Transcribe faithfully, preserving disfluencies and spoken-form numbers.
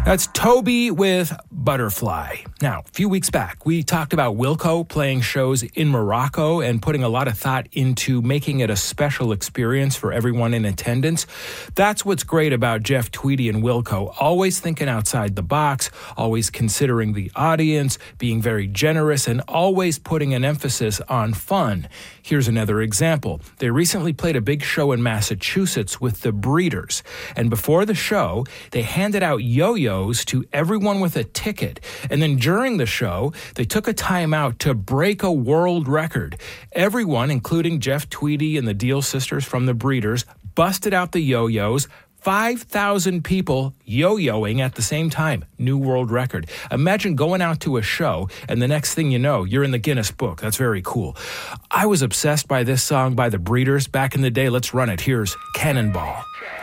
That's Toby with Butterfly. Now, a few weeks back, we talked about Wilco playing shows in Morocco and putting a lot of thought into making it a special experience for everyone in attendance. That's what's great about Jeff Tweedy and Wilco, always thinking outside the box, always considering the audience, being very generous, and always putting an emphasis on fun. Here's another example. They recently played a big show in Massachusetts with the Breeders, and before the show, they handed out yo-yos to everyone with a ticket. And then during the show, they took a time out to break a world record. Everyone, including Jeff Tweedy and the Deal Sisters from the Breeders, busted out the yo-yos. five thousand people yo-yoing at the same time. New world record. Imagine going out to a show and the next thing you know, you're in the Guinness Book. That's very cool. I was obsessed by this song by the Breeders back in the day. Let's run it. Here's Cannonball.